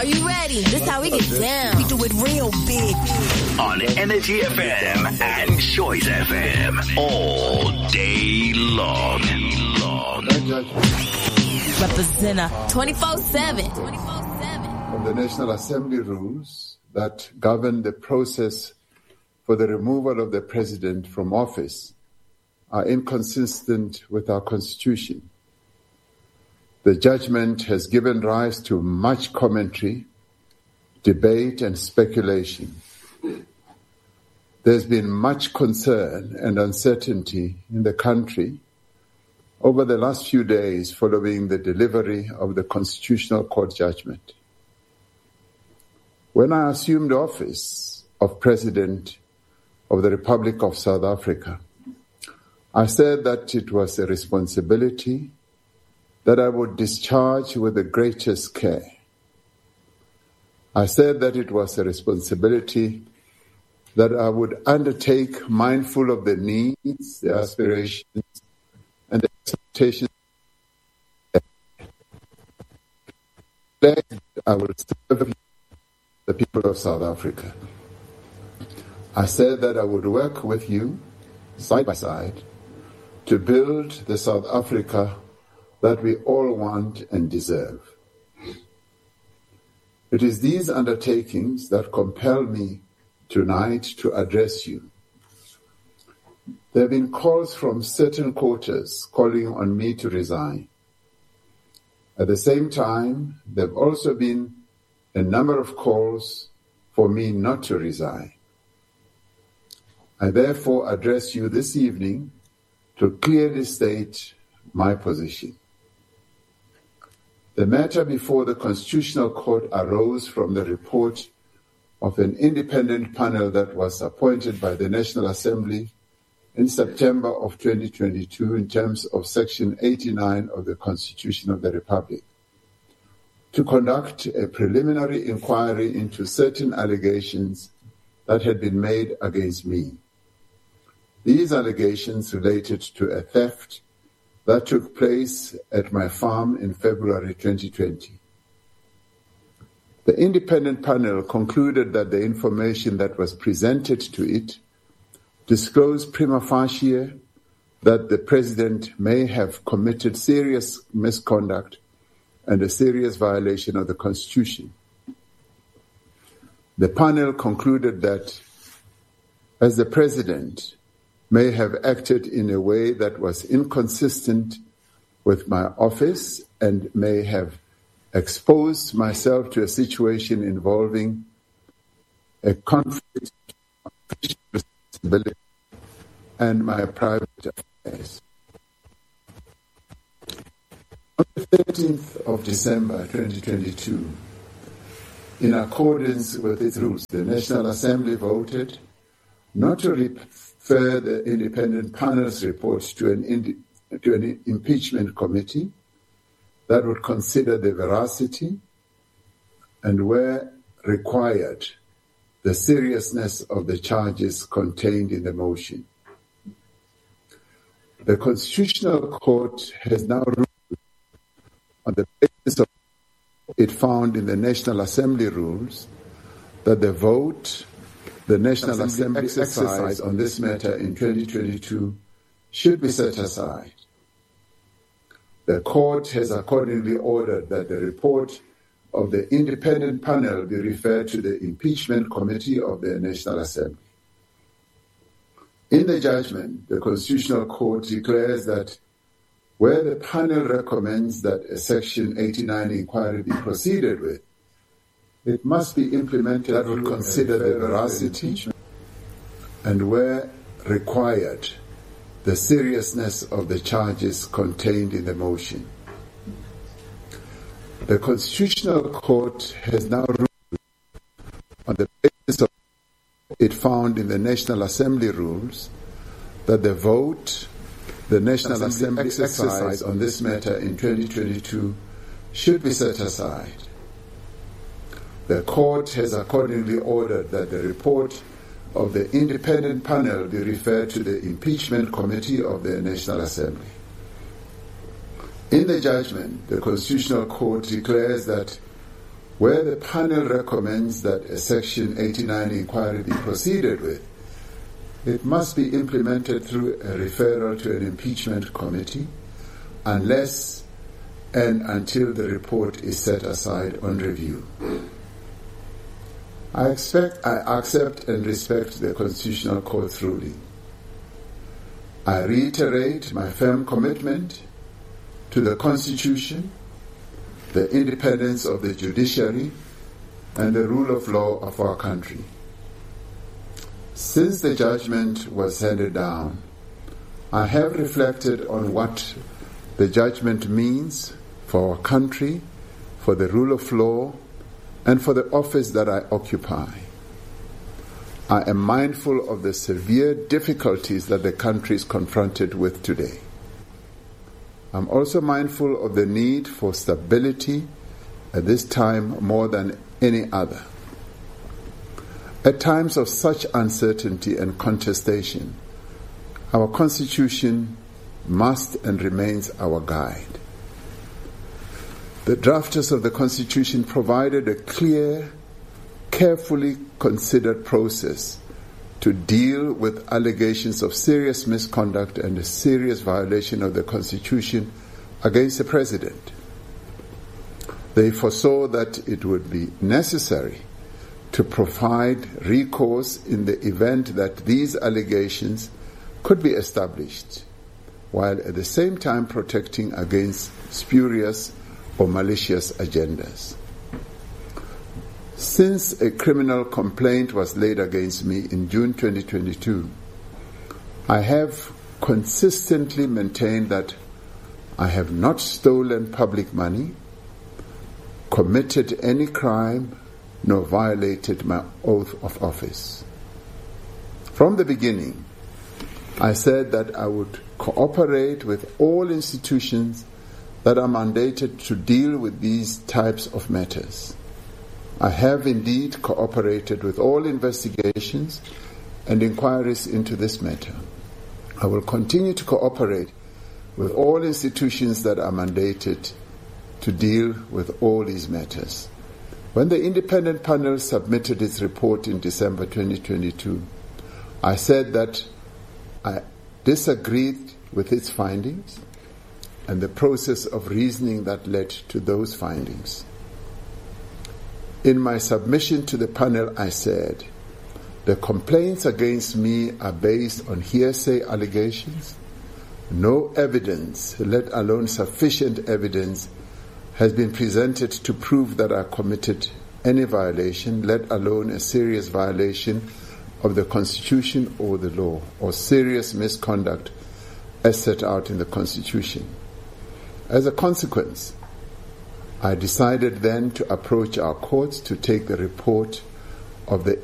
Are you ready? This how we get down. We do it real big. On Energy FM and Choice FM. All day long. Representer 24/7. From the National Assembly rules that govern the process for the removal of the President from office are inconsistent with our Constitution. The judgment has given rise to much commentary, debate, and speculation. There's been much concern and uncertainty in the country over the last few days following the delivery of the Constitutional Court judgment. When I assumed office of President of the Republic of South Africa, I said that it was a responsibility that I would discharge with the greatest care. I said that it was a responsibility that I would undertake mindful of the needs, the aspirations, and the expectations. I will serve the people of South Africa. I said that I would work with you, side by side, to build the South Africa that we all want and deserve. It is these undertakings that compel me tonight to address you. There have been calls from certain quarters calling on me to resign. At the same time, there have also been a number of calls for me not to resign. I therefore address you this evening to clearly state my position. The matter before the Constitutional Court arose from the report of an independent panel that was appointed by the National Assembly in September of 2022 in terms of Section 89 of the Constitution of the Republic to conduct a preliminary inquiry into certain allegations that had been made against me. These allegations related to a theft that took place at my farm in February 2020. The independent panel concluded that the information that was presented to it disclosed prima facie that the President may have committed serious misconduct and a serious violation of the Constitution. The panel concluded that as the President may have acted in a way that was inconsistent with my office and may have exposed myself to a situation involving a conflict of official responsibility and my private affairs. On the 13th of December 2022, in accordance with its rules, the National Assembly voted not to refer the independent panel's report to an impeachment committee that would consider the veracity and, where required, the seriousness of the charges contained in the motion. The Constitutional Court has now ruled on the basis of it found in the National Assembly rules that the National Assembly exercise on this matter in 2022 should be set aside. The court has accordingly ordered that the report of the independent panel be referred to the impeachment committee of the National Assembly. In the judgment, the Constitutional Court declares that where the panel recommends that a Section 89 inquiry be proceeded with, it must be implemented that will consider the veracity and, where required, the seriousness of the charges contained in the motion. The Constitutional Court has now ruled on the basis of it found in the National Assembly rules that the National Assembly exercise on this matter in 2022 should be set aside. The court has accordingly ordered that the report of the independent panel be referred to the impeachment committee of the National Assembly. In the judgment, the Constitutional Court declares that Where the panel recommends that a Section 89 inquiry be proceeded with, it must be implemented through a referral to an impeachment committee unless and until the report is set aside on review. I accept and respect the Constitutional Court's ruling. I reiterate my firm commitment to the Constitution, the independence of the judiciary, and the rule of law of our country. Since the judgment was handed down, I have reflected on what the judgment means for our country, for the rule of law, and for the office that I occupy. I am mindful of the severe difficulties that the country is confronted with today. I'm also mindful of the need for stability at this time more than any other. At times of such uncertainty and contestation, our Constitution must and remains our guide. The drafters of the Constitution provided a clear, carefully considered process to deal with allegations of serious misconduct and a serious violation of the Constitution against the President. They foresaw that it would be necessary to provide recourse in the event that these allegations could be established, while at the same time protecting against spurious or malicious agendas. Since a criminal complaint was laid against me in June 2022, I have consistently maintained that I have not stolen public money, committed any crime, nor violated my oath of office. From the beginning, I said that I would cooperate with all institutions that are mandated to deal with these types of matters. I have indeed cooperated with all investigations and inquiries into this matter. I will continue to cooperate with all institutions that are mandated to deal with all these matters. When the independent panel submitted its report in December 2022, I said that I disagreed with its findings and the process of reasoning that led to those findings. In my submission to the panel, I said, the complaints against me are based on hearsay allegations. No evidence, let alone sufficient evidence, has been presented to prove that I committed any violation, let alone a serious violation of the Constitution or the law, or serious misconduct as set out in the Constitution. As a consequence, I decided then to approach our courts to take the report of the